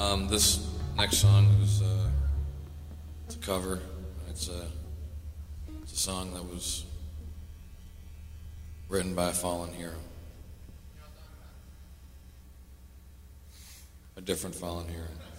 This next song is it's a cover. It's a song that was written by a fallen hero. A different fallen hero.